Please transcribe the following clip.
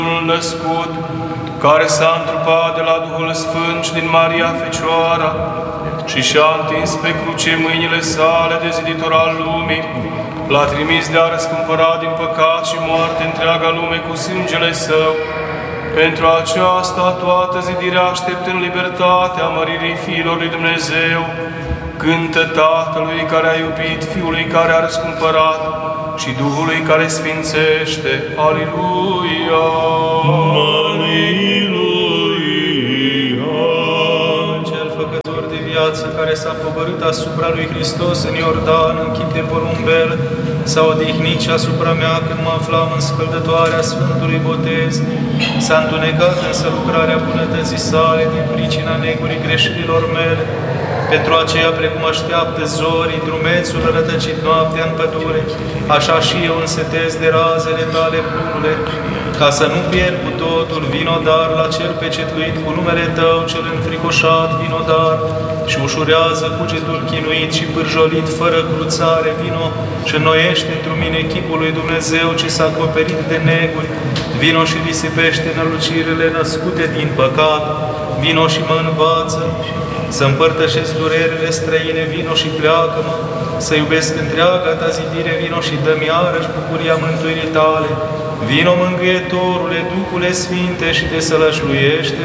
născut, care s-a întrupat de la Duhul Sfânt și din Maria Fecioara și și-a întins pe cruce mâinile sale de ziditor al lumii, l-a trimis de a răscumpăra din păcat și moarte întreaga lume cu sângele Său. Pentru aceasta toată zidirea așteptând libertatea măririi fiilor lui Dumnezeu, cântă Tatălui care a iubit, Fiului care a răscumpărat și Duhului care sfințește. Aliluia! Aliluia! Cel făcător de viață care s-a pogorât asupra lui Hristos în Iordan, în chip de porumbel, s-a odihnit și asupra mea când mă aflam în scăldătoarea Sfântului Botez. S-a întunecat însă lucrarea bunătății sale din pricina negurii greșelilor mele. Pentru aceea, precum așteaptă zorii, drumețul rătăcit noaptea în pădure, așa și eu însetez de razele tale bunule, ca să nu pierd cu totul, vino dar la cel pecetluit cu numele Tău, cel înfricoșat, vino dar, și ușurează cugetul chinuit și pârjolit fără cruțare, vino și înnoiește într-un mine chipul lui Dumnezeu ce s-a acoperit de neguri, vino și risipește nălucirile născute din păcat, vino și mă învață să împărtășesc durerile străine, vino și pleacă-mă, să iubesc întreaga ta zidire, vino și dă-mi iarăși bucuria mântuirii tale, vino Mângâietorule, Duhule Sfinte și te sălășluiește